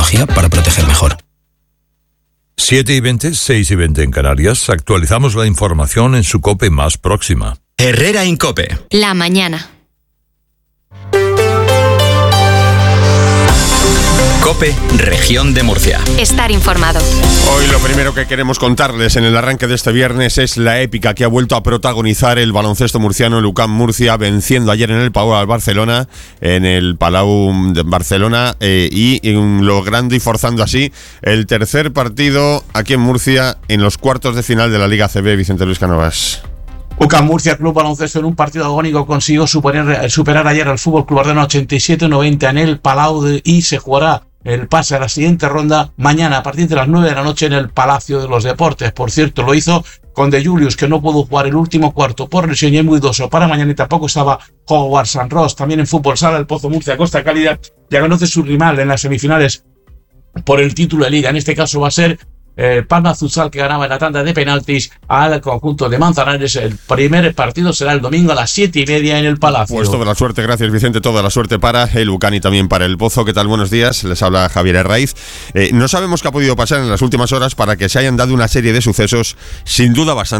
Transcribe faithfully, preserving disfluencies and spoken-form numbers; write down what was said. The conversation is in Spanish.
tecnología para proteger mejor. siete y veinte, seis y veinte en Canarias. Actualizamos la información en su COPE más próxima. Herrera Incope. La mañana. COPE, Región de Murcia. Estar informado. Hoy lo primero que queremos contarles en el arranque de este viernes es la épica que ha vuelto a protagonizar el baloncesto murciano, el U C A M Murcia, venciendo ayer en el Palau al Barcelona, en el Palau de Barcelona, eh, y, y logrando y forzando así el tercer partido aquí en Murcia en los cuartos de final de la Liga A C B. Vicente Luis Cánovas. U C A M Murcia Club Baloncesto en un partido agónico consiguió superar, superar ayer al Fútbol Club Barcelona ochenta y siete noventa en el Palau de, y se jugará el pase a la siguiente ronda mañana a partir de las nueve de la noche en el Palacio de los Deportes. Por cierto, lo hizo con De Julius, que no pudo jugar el último cuarto por lesión y es muy dudoso para mañana, y tampoco estaba Howard San Ross. También en fútbol sala, el Pozo Murcia Costa Cálida ya conoce su rival en las semifinales por el título de liga. En este caso va a ser el Palma Futsal, que ganaba en la tanda de penaltis al conjunto de Manzanares. El primer partido será el domingo a las siete y media en el Palacio. Pues toda la suerte, gracias Vicente, toda la suerte para el U C A M y también para el Pozo. ¿Qué tal? Buenos días, les habla Javier Herraiz. Eh, no sabemos qué ha podido pasar en las últimas horas para que se hayan dado una serie de sucesos sin duda bastante